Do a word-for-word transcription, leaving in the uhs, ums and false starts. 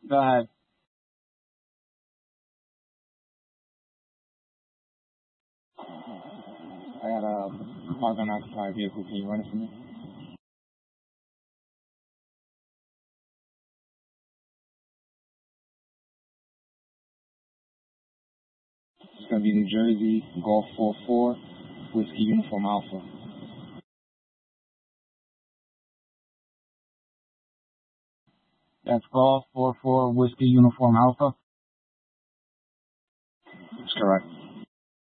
Go ahead. I got a park unoccupied vehicle. Can you run it for me? It's going to be New Jersey, Golf four four, Whiskey Uniform Alpha. That's Golf four four, Whiskey Uniform Alpha? That's correct.